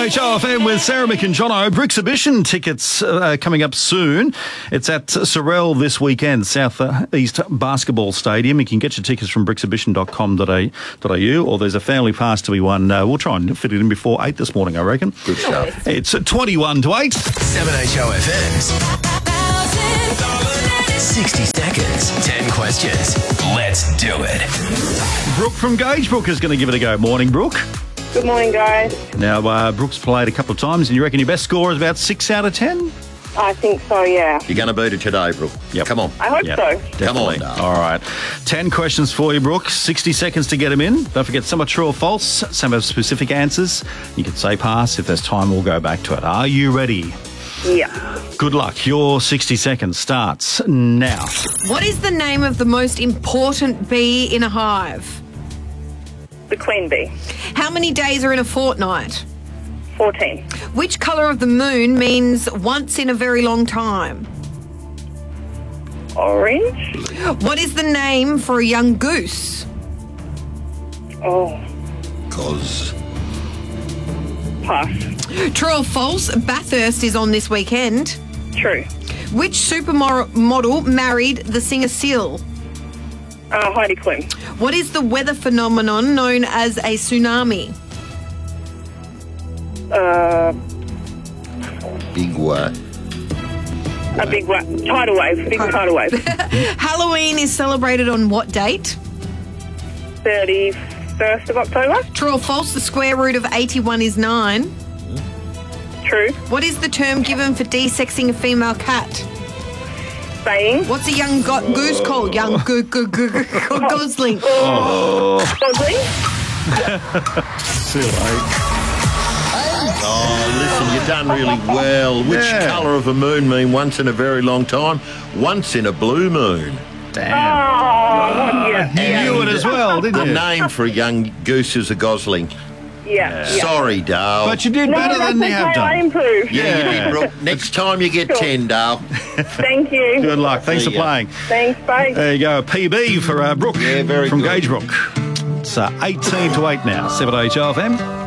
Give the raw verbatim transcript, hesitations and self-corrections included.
H O F M with Sarah Mick and Jono. Brixhibition tickets uh, coming up soon. It's at Sorell this weekend, South East Basketball Stadium. You can get your tickets from brixhibition dot com dot a u, or there's a family pass to be won. Uh, we'll try and fit it in before eight this morning, I reckon. Good stuff. It's twenty-one to eight. seven H O F M's sixty seconds, ten questions. Let's do it. Brooke from Gagebrook is going to give it a go. Morning, Brooke. Good morning, guys. Now, uh, Brooke's played a couple of times, and you reckon your best score is about six out of ten? I think so, yeah. You're going to beat it today, Brooke. Yep. Come on. I hope Yep. so. Definitely. Come on, darling. All right. ten questions for you, Brooke. sixty seconds to get them in. Don't forget, some are true or false. Some have specific answers. You can say pass. If there's time, we'll go back to it. Are you ready? Yeah. Good luck. Your sixty seconds starts now. What is the name of the most important bee in a hive? The queen bee. How many days are in a fortnight? fourteen. Which colour of the moon means once in a very long time? Orange. What is the name for a young goose? Oh, Cause pass. True or false? Bathurst is on this weekend. True. Which supermodel married the singer Seal? Uh, Heidi Klum. What is the weather phenomenon known as a tsunami? Uh, big what? a big wa- tidal wave. Big tidal wave. Halloween is celebrated on what date? thirty-first of October. True or false? The square root of eighty-one is nine. True. What is the term given for desexing a female cat? Saying. What's a young go- goose called? Young go- go- go- go- go- gosling. Gosling. Oh, listen, you've done really well. Which Yeah. colour of a moon mean once in a very long time? Once in a blue moon. Damn. Oh, yeah. You knew it as well, The didn't you? name for a young goose is a gosling. Yeah. yeah. Sorry, Dale. But you did No, better that's than you okay. have I done. improved. yeah, Yeah. you did, Brooke. Next time you get Sure. ten, Dale. Thank you. Good luck. Thanks There for you go. playing. Thanks. Bye. There you go. P B for uh, Brooke Yeah, very from good. Gagebrook. It's uh, eighteen to eight now. seven H O F M.